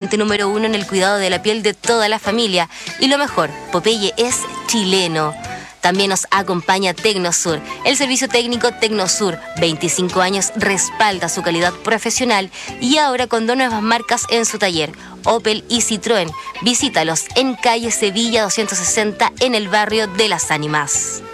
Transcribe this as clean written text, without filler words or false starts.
fabricante número 1 en el cuidado de la piel de toda la familia. Y lo mejor, Popeye es chileno. También nos acompaña Tecnosur. El servicio técnico Tecnosur, 25 años, respalda su calidad profesional y ahora con 2 nuevas marcas en su taller, Opel y Citroën. Visítalos en calle Sevilla 260 en el barrio de Las Ánimas.